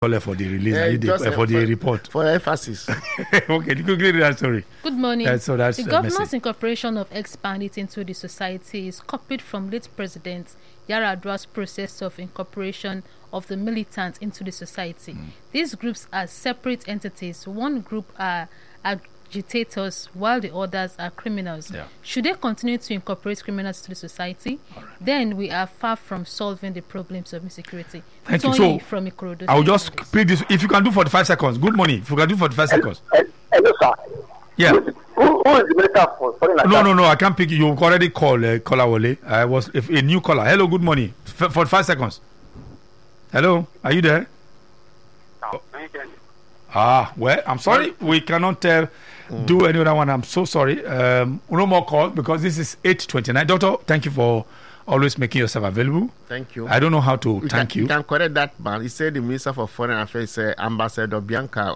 call for the release, for the report. For emphasis. Okay, you quickly read that story. Good morning. That's the Governors Incorporation of Expanding into the Society is copied from late President Yar'Adua's process of incorporation of the militants into the society. These groups are separate entities. One group are agitators while the others are criminals. Yeah. Should they continue to incorporate criminals to the society, then we are far from solving the problems of insecurity. Thank you. So from Ikorodu. I will just pick this. If you can do 45 seconds. Good morning. If you can do 45 seconds. Hello, sir. Yeah. Who is the minister for foreign affairs? No. I can't pick you. You've already called Kolawole. I was a new caller. Hello. Good morning. 45 seconds. Hello. Are you there? No. Well, I'm sorry. We cannot do any other one. I'm so sorry. No more call because this is 8:29. Doctor, thank you for always making yourself available. Thank you. I don't know how to thank you. You can correct that man. He said the Minister for Foreign Affairs, Ambassador Bianca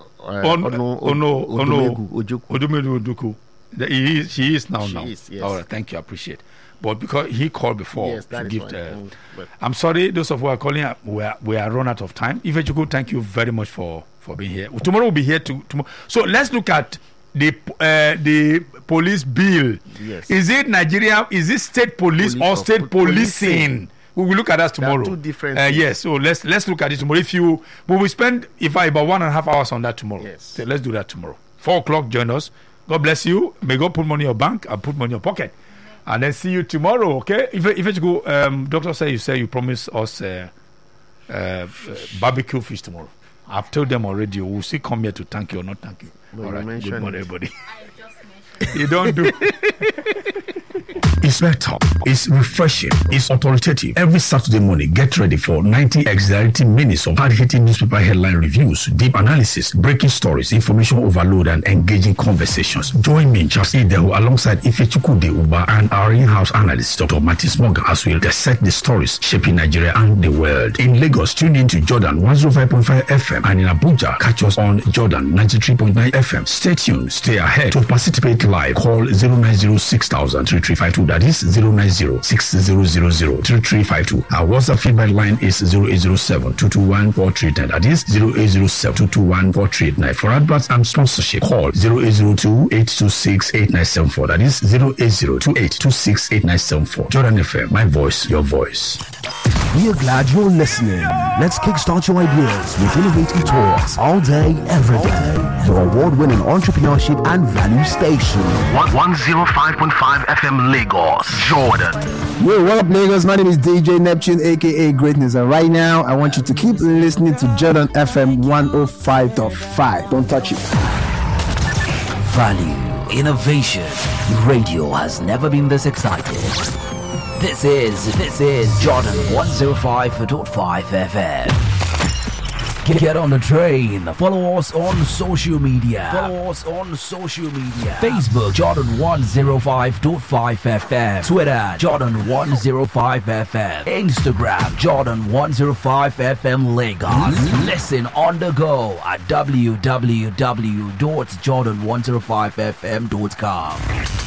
Odumegu Ojukwu. She is now. Yes. All right, thank you. I appreciate. But because he called before, yes, that to is give I'm sorry, those of who are calling, we are run out of time. Ifechukwu, thank you very much for being here. Tomorrow we'll be here tomorrow. So let's look at the police bill. Yes. Is it Nigeria? Is it state police or state policing? We will look at that tomorrow. Two different yes. So let's look at it tomorrow. We will spend about 1.5 hours on that tomorrow. Yes. So let's do that tomorrow. 4:00. Join us. God bless you. May God put money in your bank and put money in your pocket. And then see you tomorrow, okay? If you go, doctor say you promise us barbecue fish tomorrow. I've told them already. We'll see come here to thank you or not thank you. No, all right, good morning, everybody. I just mentioned. You don't do. It's better, it's refreshing, it's authoritative. Every Saturday morning, get ready for 90 exhilarating minutes of hard-hitting newspaper headline reviews, deep analysis, breaking stories, information overload, and engaging conversations. Join me, Charles Idel, alongside Ifechukwu Uba and our in-house analyst, Dr. Martis Morgan, as we dissect the stories shaping Nigeria and the world. In Lagos, tune in to Jordan 105.5 FM, and in Abuja, catch us on Jordan 93.9 FM. Stay tuned, stay ahead. To participate live, call 09060003352. That is 09060003352. Our WhatsApp feedback line is 0807-221-4310. That is 0807-221-4389. For adverts and sponsorship, call 0802-826-8974. That is 0802-826-8974. Jordan FM, my voice, your voice. We are glad you're listening. Let's kickstart your ideas with innovative talks all day, every day. Your award-winning entrepreneurship and value station. 105.5 FM Lagos, Jordan. Yo, what up, Lagos? My name is DJ Neptune, aka Greatness, and right now I want you to keep listening to Jordan FM 105.5. Don't touch it. Value, innovation. Radio has never been this excited. This is Jordan 105.5 FM. Get on the train. Follow us on social media. Facebook, Jordan 105.5 FM. Twitter, Jordan 105 FM. Instagram, Jordan 105 FM Lagos. Listen on the go at www.jordan105fm.com.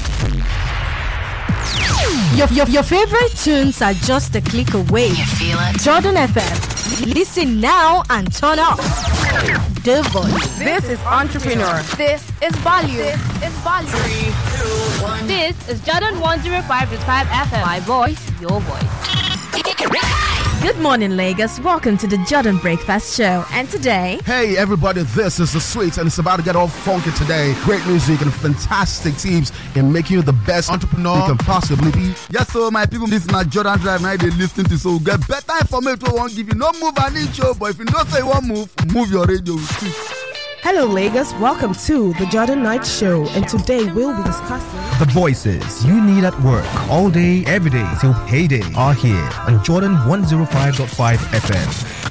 Your favorite tunes are just a click away. You feel it? Jordan FM. Listen now and turn up. The voice. This is Entrepreneur. This is Value. This is Value. 3, 2, 1. This is Jordan 105.5 FM. My voice, your voice. Good morning, Lagos. Welcome to the Jordan Breakfast Show. And today... Hey, everybody, this is The Sweets, and it's about to get all funky today. Great music and fantastic tips in making you the best entrepreneur you can possibly be. Yes, so my people, this is not Jordan Drive, now they listen to, so get better information. Won't give you no move an inch, but if you don't say one move your radio. Hello, Lagos. Welcome to the Jordan Night Show, and today we'll be discussing the voices you need at work all day, every day till payday are here on Jordan 105.5 FM.